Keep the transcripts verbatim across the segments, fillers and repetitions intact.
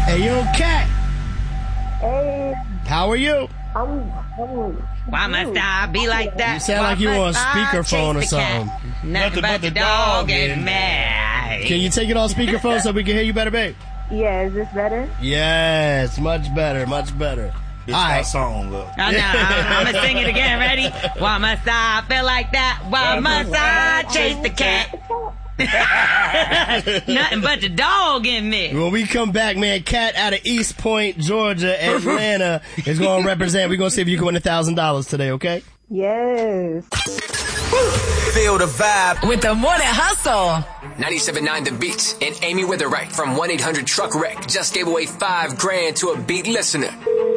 Hey, yo, Cat. Hey. How are you? I'm, I'm Why must I be like that? You sound Why like you on must I speakerphone or chase the cat? something. Nothing but the dog and me. Can you take it off speakerphone so we can hear you better, babe? Yeah, is this better? Yes, much better, much better. It's All our right. song, look. Oh, no, I'm, I'm gonna sing it again. Ready? Why must I feel like that? Why must I chase the cat? Nothing but the dog in me. When we come back, man, Cat out of East Point, Georgia, Atlanta is going to represent. We're going to see if you can win one thousand dollars today, okay? Yes. Feel the vibe with the Morning Hustle. ninety-seven point nine The Beat and Amy Witherite from one eight hundred truck wreck just gave away five grand to a Beat listener.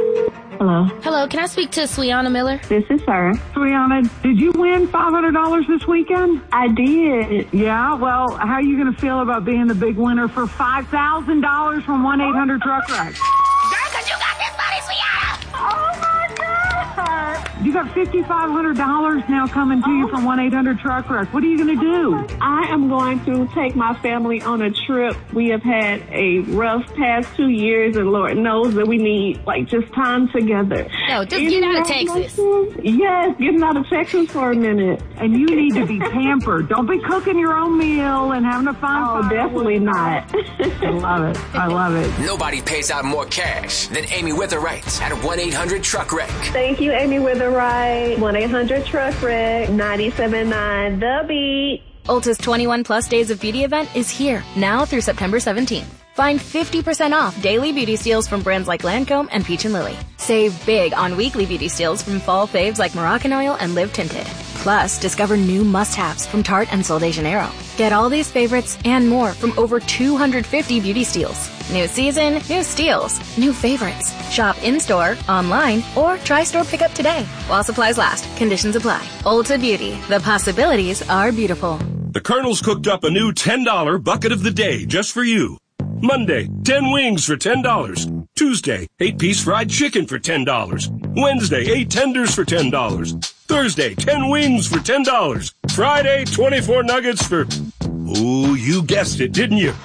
Hello. Hello, can I speak to Swiana Miller? This is Sarah. Swiana, did you win five hundred dollars this weekend? I did. Yeah, well, how are you going to feel about being the big winner for five thousand dollars from one eight hundred truck wreck? Girl, cause you got this money, Swiana! Oh my God! You got five thousand five hundred dollars now coming to you from one eight hundred truck wreck. What are you going to do? I am going to take my family on a trip. We have had a rough past two years, and Lord knows that we need, like, just time together. No, just get out of Texas. Yes, getting out of Texas for a minute. And you need to be pampered. Don't be cooking your own meal and having to find Oh, firewood. definitely not. I love it. I love it. Nobody pays out more cash than Amy Witherite at one eight hundred truck wreck. Thank you, Amy Witherite. one eight hundred truck wreck. ninety-seven point nine The Beat. Ulta's twenty-one plus days of beauty event is here, now through September seventeenth. Find fifty percent off daily beauty steals from brands like Lancome and Peach and Lily. Save big on weekly beauty steals from fall faves like Moroccan Oil and Live Tinted. Plus, discover new must-haves from Tarte and Sol de Janeiro. Get all these favorites and more from over two hundred fifty beauty steals. New season, new steals, new favorites. Shop in-store, online, or try store pickup today. While supplies last, conditions apply. Ulta Beauty. The possibilities are beautiful. The Colonel's cooked up a new ten dollar bucket of the day just for you. Monday, ten wings for ten dollars. Tuesday, eight piece fried chicken for ten dollars. Wednesday, eight tenders for ten dollars. Thursday, ten wings for ten dollars. Friday, twenty-four nuggets for... Ooh, you guessed it, didn't you?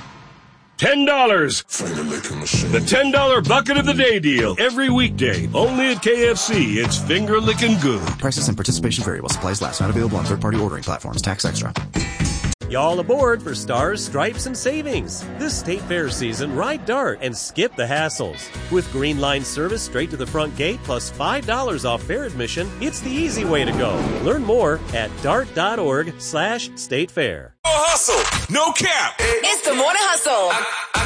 ten dollars. The ten dollar bucket of the day deal. Every weekday. Only at K F C. It's finger licking good. Prices and participation vary while supplies last. Not available on third-party ordering platforms. Tax extra. Y'all aboard for Stars, Stripes, and Savings. This State Fair season, ride Dart and skip the hassles. With Green Line service straight to the front gate plus five dollars off fair admission, it's the easy way to go. Learn more at dart.org slash state fair. No hustle, no cap. It's the Morning Hustle.